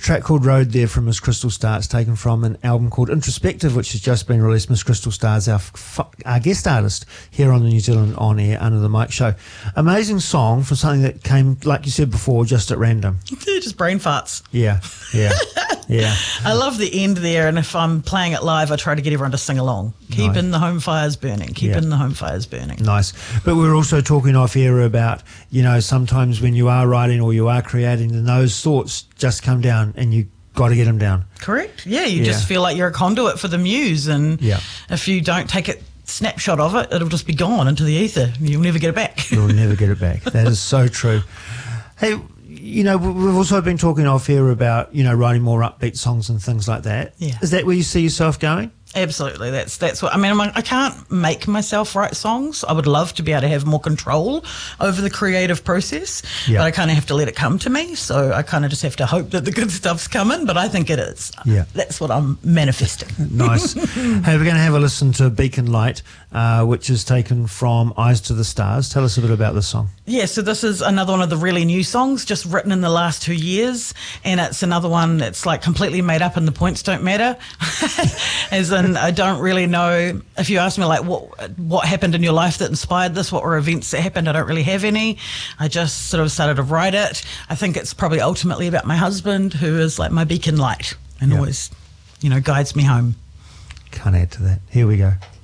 track called Road there from Miss Crystal Starr. It's taken from an album called Introspective, which has just been released. Miss Crystal Starr is our guest artist here on the New Zealand On Air Under the Mic show. Amazing song for something that came, like you said before, just at random. Just brain farts. Yeah. I love the end there, and if I'm playing it live, I try to get everyone to sing along. Keeping the home fires burning. Keeping the home fires burning. Nice. But we're also talking off air about, sometimes when you are writing or you are creating, then those thoughts just come down and you got to get them down. Correct. Yeah, you just feel like you're a conduit for the muse, and if you don't take a snapshot of it, it'll just be gone into the ether. You'll never get it back. You'll never get it back. That is so true. Hey, we've also been talking off air about, writing more upbeat songs and things like that. Yeah. Is that where you see yourself going? Absolutely. That's what I mean. I can't make myself write songs. I would love to be able to have more control over the creative process, but I kind of have to let it come to me. So I kind of just have to hope that the good stuff's coming, but I think it is. Yeah. That's what I'm manifesting. Nice. Hey, we're going to have a listen to Beacon Light, which is taken from Eyes to the Stars. Tell us a bit about this song. Yeah, so this is another one of the really new songs, just written in the last 2 years, and it's another one that's like completely made up and the points don't matter. As in, I don't really know, if you ask me like what happened in your life that inspired this, what were events that happened, I don't really have any. I just sort of started to write it. I think it's probably ultimately about my husband, who is like my beacon light and always, guides me home. Can't add to that. Here we go.